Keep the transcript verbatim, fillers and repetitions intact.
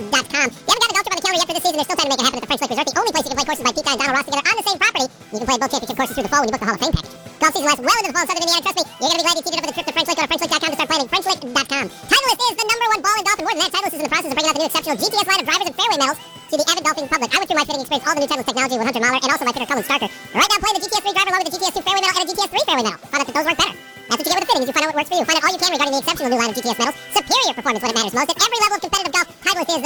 dot com. If you haven't got a golf trip on the calendar yet for this season, there's still time to make it happen at the French Lake Resort, the only place you can play courses by Pete Dye and Donald Ross together on the same property. You can play both championship courses through the fall when you book the Hall of Fame package. Golf season lasts well into the fall in Southern Indiana. Trust me, you're going to be glad you teed it up for the trip to French Lake. Go to French Lake dot com to start planning. French Lake dot com. Titleist is the number one ball in golf, and more than that, Titleist is in the process of bringing out the new exceptional G T S line of drivers and fairway medals to the avid golfing public. I went through my fitting experience, all the new Titleist technology with Hunter Mahler, and also my fitter Cullen Starker. Right now, I'm playing the G T S three driver along with the G T S two fairway medal and a G T S three fairway medal. Found out that those work better. That's what you get with the fittings. You find out what works for you. Find out all you can regarding the exceptional new line of G T S medals. Superior performance when it matters most. At every level of competitive golf, Titleist is